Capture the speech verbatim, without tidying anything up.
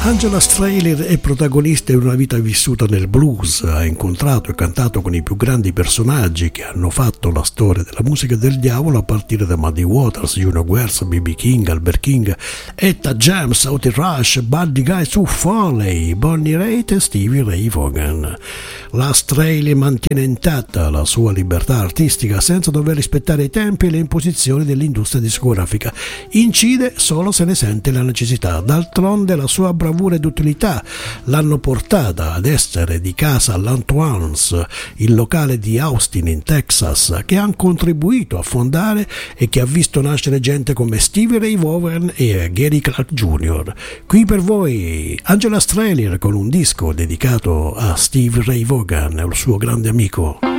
Angela Strehler è protagonista di una vita vissuta nel blues, ha incontrato e cantato con i più grandi personaggi che hanno fatto la storia della musica del diavolo, a partire da Muddy Waters, Junior Wells, B B King, Albert King, Etta James, Otis Rush, Buddy Guy, Sue Foley, Bonnie Raitt e Stevie Ray Vaughan. La Strehler mantiene intatta la sua libertà artistica senza dover rispettare i tempi e le imposizioni dell'industria discografica. Incide solo se ne sente la necessità. D'altronde la sua bravura ed utilità l'hanno portata ad essere di casa all'Antoine's, il locale di Austin in Texas, che ha contribuito a fondare e che ha visto nascere gente come Stevie Ray Vaughan e Gary Clark Junior Qui per voi Angela Strehler con un disco dedicato a Stevie Ray Vaughan e al suo grande amico.